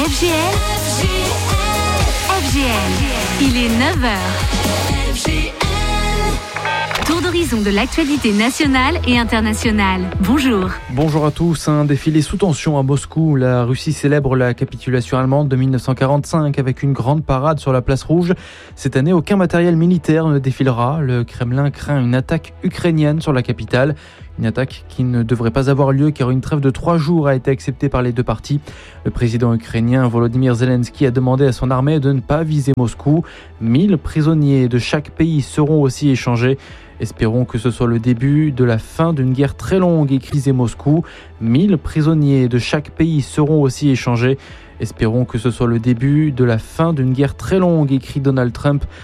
FGL, il est 9h. Tour d'horizon de l'actualité nationale et internationale. Bonjour. Bonjour à tous. Un défilé sous tension à Moscou. La Russie célèbre la capitulation allemande de 1945 avec une grande parade sur la place rouge. Cette année, aucun matériel militaire ne défilera. Le Kremlin craint une attaque ukrainienne sur la capitale. Une attaque qui ne devrait pas avoir lieu car une trêve de 3 jours a été acceptée par les deux parties. Le président ukrainien Volodymyr Zelensky a demandé à son armée de ne pas viser Moscou. 1000 prisonniers de chaque pays seront aussi échangés. Espérons que ce soit le début de la fin d'une guerre très longue, écrit Moscou. 1000 prisonniers de chaque pays seront aussi échangés. Espérons que ce soit le début de la fin d'une guerre très longue, écrit Donald Trump